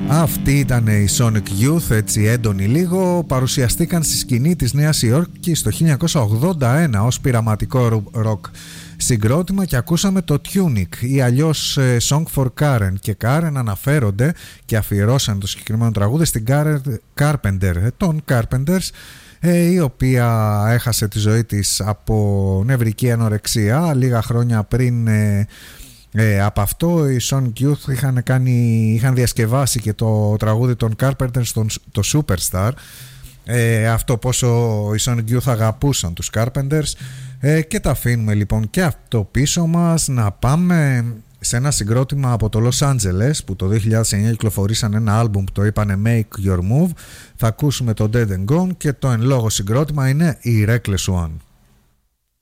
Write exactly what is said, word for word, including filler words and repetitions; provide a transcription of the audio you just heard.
Αυτοί ήταν οι Sonic Youth, έτσι έντονοι λίγο. Παρουσιαστήκαν στη σκηνή της Νέας Υόρκης το χίλια εννιακόσια ογδόντα ένα ως πειραματικό ροκ συγκρότημα και ακούσαμε το Tunic ή αλλιώς Song for Karen, και Karen αναφέρονται και αφιερώσαν το συγκεκριμένο τραγούδι στην Karen Carpenter, των Carpenters, η οποία έχασε τη ζωή της από νευρική ανορεξία λίγα χρόνια πριν. Ε, από αυτό οι Sonic Youth είχαν, κάνει, είχαν διασκευάσει και το τραγούδι των Carpenters, τον, το Superstar, ε, αυτό πόσο οι Sonic Youth αγαπούσαν τους Carpenters, ε, και τα αφήνουμε λοιπόν και αυτό πίσω μας. Να πάμε σε ένα συγκρότημα από το Los Angeles που το δύο χιλιάδες εννιά κυκλοφορήσαν ένα άλμπουμ που το είπανε Make Your Move. Θα ακούσουμε το Dead and Gone και το εν λόγω συγκρότημα είναι η Reckless One.